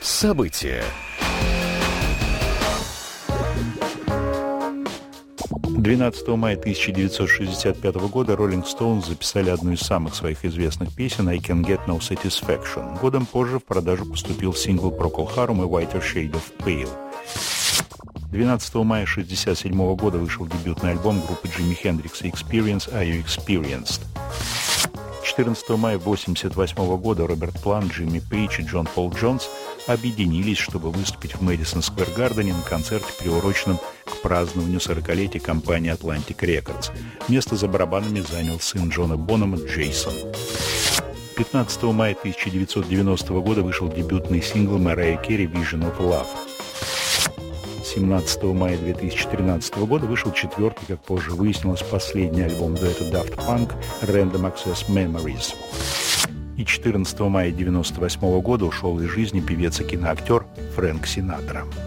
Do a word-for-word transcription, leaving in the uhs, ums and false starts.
События. двенадцатого мая тысяча девятьсот шестьдесят пятого года Rolling Stones записали одну из самых своих известных песен «I Can Get No Satisfaction». Годом позже в продажу поступил сингл Procol Harum и «Whiter Shade of Pale». двенадцатого мая шестьдесят седьмого года вышел дебютный альбом группы Джимми Хендрикса «Experience. Are You Experienced?». четырнадцатого мая восемьдесят восьмого года Роберт Плант, Джимми Пейдж и Джон Пол Джонс объединились, чтобы выступить в Мэдисон Сквер Гардене на концерте, приуроченном к празднованию сорокалетия компании Atlantic Records. Место за барабанами занял сын Джона Бонома Джейсон. пятнадцатого мая тысяча девятьсот девяностого года вышел дебютный сингл Mariah Carey «Vision of Love». семнадцатого мая две тысячи тринадцатого года вышел четвертый, как позже выяснилось, последний альбом дуэта Daft Punk «Random Access Memories». И четырнадцатого мая девяносто восьмого года ушел из жизни певец и киноактер Фрэнк Синатра.